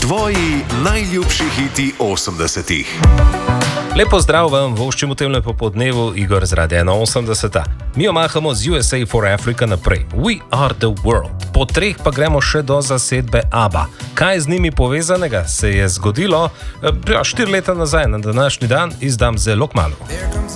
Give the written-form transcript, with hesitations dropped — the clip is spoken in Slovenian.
Tvoji najljubši hiti 80-ih. Lepo zdrav vam, voščim v tem lepo podnevu, Igor z Radia 81. Mi omahamo z USA for Africa naprej. We are the world. Po 3 pa gremo še do zasedbe ABBA. Kaj z njimi povezanega se je zgodilo 4 leta nazaj, na današnji dan, izdam zelo kmalu.